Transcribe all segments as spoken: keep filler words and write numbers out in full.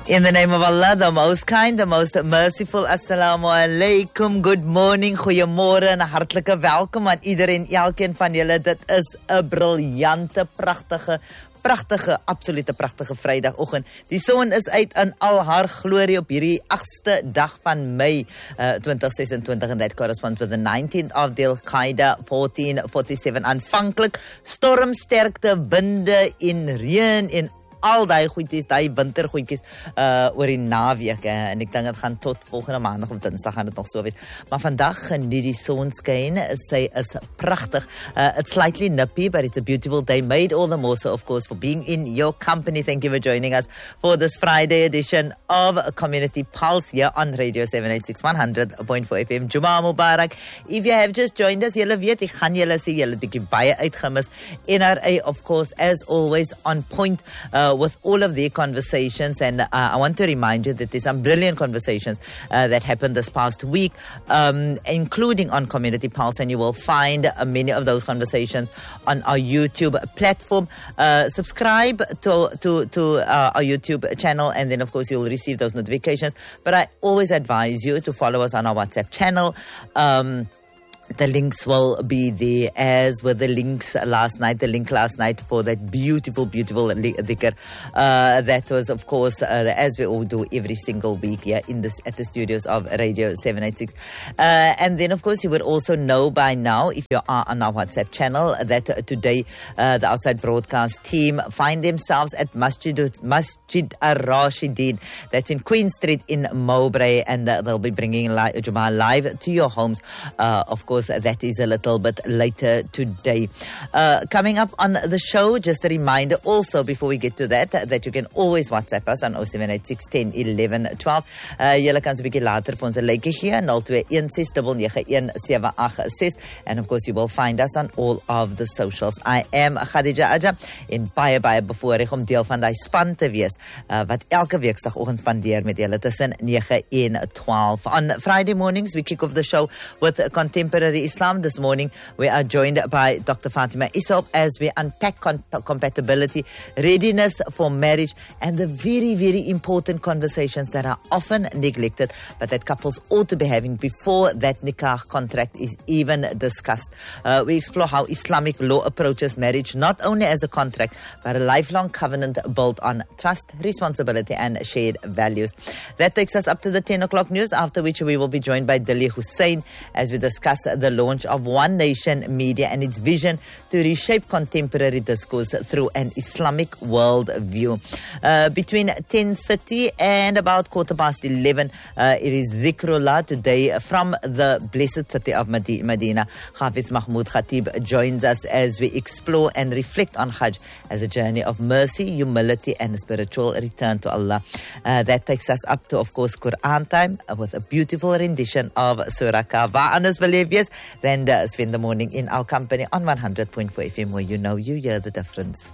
In the name of Allah, the most kind, the most merciful. Assalamu alaikum. Good morning. Goeiemorgen en hartelijke welkom aan iedereen, elkeen van julle. Dit is 'n briljante, pragtige, pragtige, absolute pragtige Vrydagoggend. Die son is uit in al haar glorie op hierdie agste dag van Mei uh, twintig sesentwintig, and that corresponds with the nineteenth of Dhul-Qa'dah fourteen forty-seven. Aanvanklik stormsterkte winde en reën en al die goedjies, die wintergoedjies uh, oor die naweek, uh, en ek dink dit gaan tot volgende maandag of dinsdag gaan dit nog so wees. Maar vandag geniet die sonskyn, sy is pragtig. Uh, it's slightly nippy, but it's a beautiful day, made all the more so, of course, for being in your company. Thank you for joining us for this Friday edition of Community Pulse here on Radio seven eighty-six one hundred point four F M. Jumaa Mubarak. If you have just joined us, julle weet, ek gaan julle sê, julle het bietjie baie uitgemis. N R A, of course, as always, on point, uh, with all of their conversations, and uh, I want to remind you that there's some brilliant conversations uh, that happened this past week, um, including on Community Pulse, and you will find uh, many of those conversations on our YouTube platform. Uh, subscribe to to to uh, our YouTube channel, and then of course you'll receive those notifications. But I always advise you to follow us on our WhatsApp channel. Um, The links will be there, as were the links last night, the link last night for that beautiful, beautiful dhikr. Uh, that was, of course, uh, as we all do every single week here in this, at the studios of Radio seven eighty-six. Uh, and then, of course, you would also know by now, if you are on our WhatsApp channel, that uh, today uh, the Outside Broadcast team find themselves at Masjid, Masjid Ar-Rashidin. That's in Queen Street in Mowbray, and uh, they'll be bringing li- Jumaa live to your homes, uh, of course. That is a little bit later today. Uh, coming up on the show, just a reminder also before we get to that, that you can always WhatsApp us on oh seven eight six, one oh, eleven, twelve. Uh, Julle kan so 'n bietjie later vir ons 'n likeie gee, zero two one six nine nine one seven eight six. And of course you will find us on all of the socials. I am Khadija Aja, en baie baie bevoorreg om deel van die span te wees, uh, wat elke weekdagoggend spandeer met julle tussen nine en twaalf. On Friday mornings we kick off the show with contemporary Islam. This morning we are joined by Doctor Fatima Isop as we unpack con- compatibility, readiness for marriage, and the very, very important conversations that are often neglected, but that couples ought to be having before that nikah contract is even discussed. Uh, we explore how Islamic law approaches marriage not only as a contract, but a lifelong covenant built on trust, responsibility, and shared values. That takes us up to the ten o'clock news, after which we will be joined by Dilly Hussein as we discuss the launch of One Nation Media and its vision to reshape contemporary discourse through an Islamic world view. Uh, between ten thirty and about quarter past eleven, uh, it is Dhikrullah today from the blessed city of Medina. Hafiz Mahmoud Khatib joins us as we explore and reflect on Hajj as a journey of mercy, humility, and spiritual return to Allah. Uh, that takes us up to, of course, Quran time with a beautiful rendition of Surah Kahf. Anders beleefjes, then uh, spend the morning in our company on one hundred point four F M, where you know you hear the difference.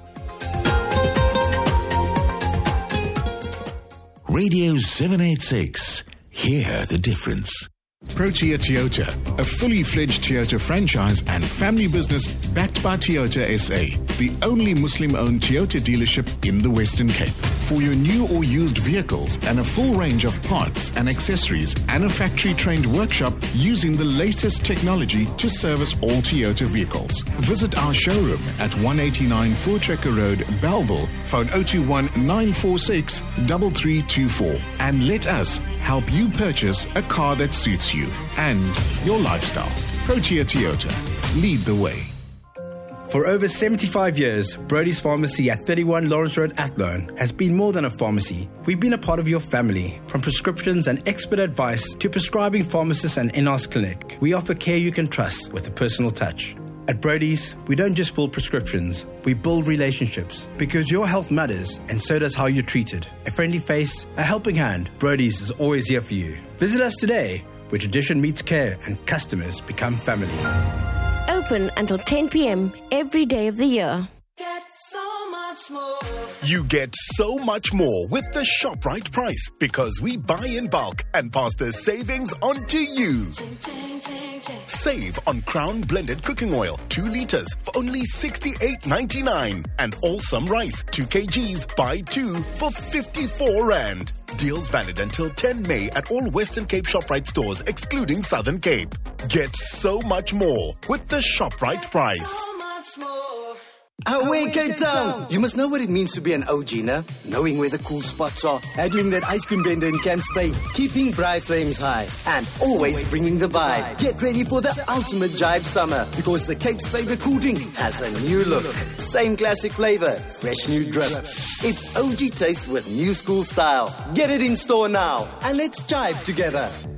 Radio seven eighty-six, hear the difference. Protea Toyota, a fully fledged Toyota franchise and family business backed by Toyota S A, the only Muslim-owned Toyota dealership in the Western Cape. For your new or used vehicles and a full range of parts and accessories, and a factory-trained workshop using the latest technology to service all Toyota vehicles. Visit our showroom at one eighty-nine Voortrekker Road, Bellville, phone oh two one, nine four six, three three two four, and let us help you purchase a car that suits you and your lifestyle. Protea Toyota, lead the way. For over seventy-five years, Brody's Pharmacy at thirty-one Lawrence Road, Athlone, has been more than a pharmacy. We've been a part of your family, from prescriptions and expert advice to prescribing pharmacists and in-house clinic. We offer care you can trust with a personal touch. At Brody's, we don't just fill prescriptions, we build relationships. Because your health matters, and so does how you're treated. A friendly face, a helping hand, Brody's is always here for you. Visit us today, where tradition meets care and customers become family. Open until ten p.m. every day of the year. Get so much more. You get so much more with the ShopRite price because we buy in bulk and pass the savings on to you. Save on Crown Blended Cooking Oil, two litres for only sixty-eight ninety-nine. And Awesome Rice, two kilograms, buy two for fifty-four rand. Deals valid until the tenth of May at all Western Cape ShopRite stores, excluding Southern Cape. Get so much more with the ShopRite price. Away Cape Town! You must know what it means to be an O G, nah? Knowing where the cool spots are, handling that ice cream vendor in Camps Bay, keeping bright flames high, and always bringing the vibe. Get ready for the ultimate jive summer, because the Cape's favorite cool drink has a new look. Same classic flavor, fresh new drip. It's O G taste with new school style. Get it in store now, and let's jive together.